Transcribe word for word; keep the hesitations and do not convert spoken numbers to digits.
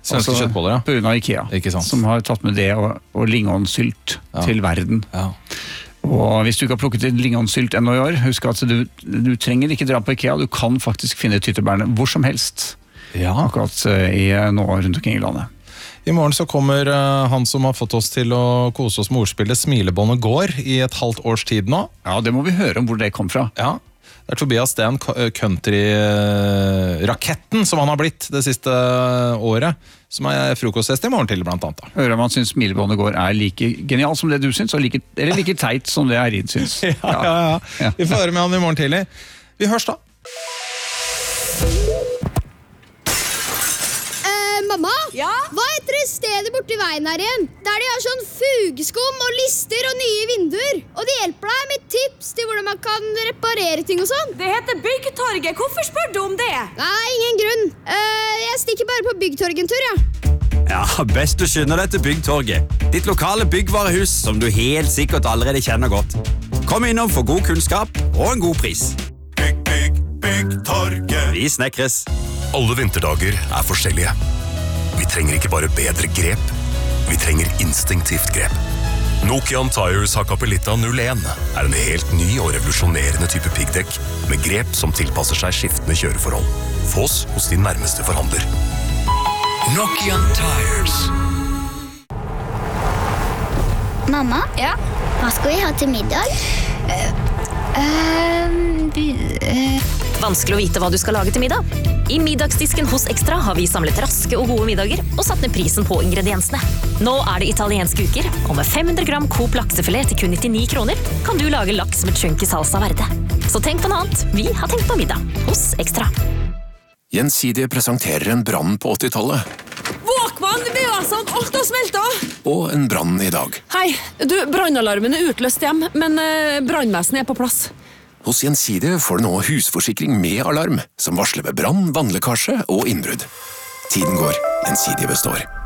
Svenske altså, kjøttboller, ja. På grunn av IKEA, Ikke sant. som har tatt med det og, og lingonsylt ja. til verden. Ja. Og hvis du ikke har plukket inn lingonsylt ennå i år, husk at du, du trenger ikke dra på IKEA, du kan faktisk finne tyttebærene hvor som helst. Ja. Akkurat i nå rundt omkring i landet. I morgen så kommer uh, han som har fått oss til å kose oss med ordspillet Smilebåndet går i et halvt års tid nå. Ja, det må vi høre om hvor det kom fra. Ja. Det er Tobias Sten, country-raketten som han har blitt det siste året, som er frokostfest i morgen til, blant annet. Da. Hører om han synes Smilebåndet går er like genial som det du synes, like, eller like teit som det Eirin synes. ja, ja, ja, ja. Vi får høre med han i morgen tidlig. Vi hørs da. Eh, mamma? Ja? Hva heter det stedet borte i veien her igjen? Der de har sånn fugeskum og lister og nye vinduer. Og de hjelper deg med tips til hvordan man kan reparere ting og sånn. Det heter Byggtorget. Hvorfor spør du om det? Nei, ingen grunn. Uh, jeg stikker bare på Byggtorget en tur, ja. Ja, best du skynder deg til Byggtorget. Ditt lokale byggvarehus som du helt sikkert allerede kjenner godt. Kom innom for god kunnskap og en god pris. Bygg, bygg, Byggtorget. Vi snekres. Alle vinterdager er forskjellige. Vi trenger ikke bare bedre grep, vi trenger instinktivt grep. Nokian Tires Hakkapeliitta null en er en helt ny og revolusjonerende type piggdekk med grep som tilpasser seg skiftende kjøreforhold. Fås hos din nærmeste forhandler. Nokian Tires. Mamma? Ja? Hva skal vi ha til middag? Uh, uh, Vanskelig å vite hva du skal lage til middag. I middagsdisken hos Extra har vi samlet raske og gode middager og satt ned prisen på ingrediensene. Nå er det italienske uker, og med fem hundre gram Coop laksefilet til kun nittini kroner kan du lage laks med chunky salsa verde. Så tenk på noe annet. Vi har tenkt på middag hos Extra. Gjensidige presenterer en brann på åttitallet. Walkman, det er jo altså alt har smeltet. Og en brann i dag. Hei, du, brannalarmen er utløst hjem, men uh, brannvesenet er på plass. Hos Gjensidige får du nå husforsikring med alarm, som varsler ved brann, vannlekkasje og innbrudd. Tiden går, Gjensidige består.